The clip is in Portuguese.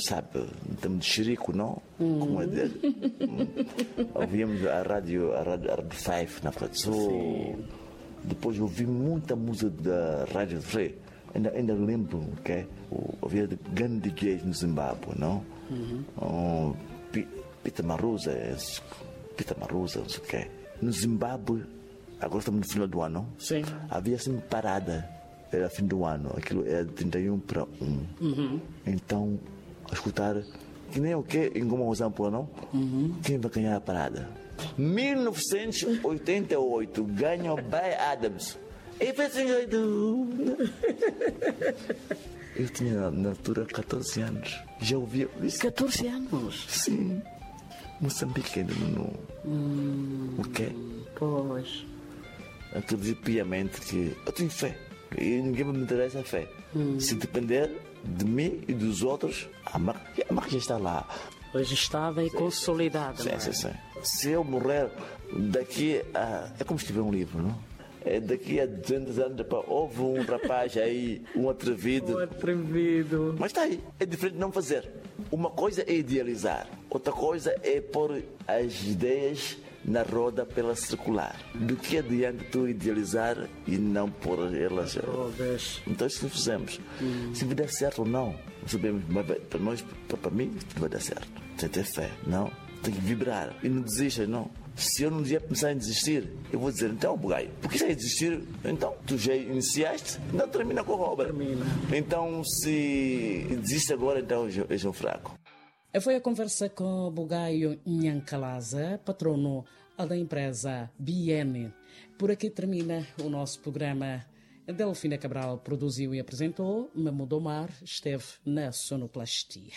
sabe, estamos de xerico, não? Como é dele. Ouvíamos a rádio 5 na África do Sul. Depois ouvi muita música da Rádio Free. Ainda lembro que havia grandes DJs no Zimbábue, não? Peter Maruza, não sei o quê. No Zimbábue, agora estamos no final do ano, sim, havia assim parada, era fim do ano, aquilo era 31 para 1. Então, a escutar, que nem o que em Goma Osampo, não? Quem vai ganhar a parada? 1988 ganhou By Adams. Eu tinha na altura 14 anos. Já ouvia isso. 14 anos? Sim. Moçambique ainda não. O quê? Pois. Acredito piamente que eu tenho fé. E ninguém me interessa a fé. Se depender de mim e dos outros, a marca já está lá. Registada e consolidada. Sim. Se eu morrer daqui a... É como escrever um livro, não? É daqui a 200 anos, houve um rapaz aí, um atrevido. Mas está aí, é diferente não fazer. Uma coisa é idealizar, outra coisa é pôr as ideias na roda pela circular. Do que adianta tu idealizar e não pôr elas? Então isso que fizemos. Se vai dar certo ou não, não sabemos, mas para nós, para mim, tudo vai dar certo. Tem que ter fé, não? Tem que vibrar e não desista, não. Se eu não dia pensar em desistir, eu vou dizer, então, Bugai, porque já desistir, então, tu já iniciaste, não termina com a obra. Então, se desiste agora, então és um fraco. Foi a conversa com Bugaio Nhankalaza, patrono da empresa BN. Por aqui termina o nosso programa. Delfina Cabral produziu e apresentou, Mahmoud Omar esteve na sonoplastia.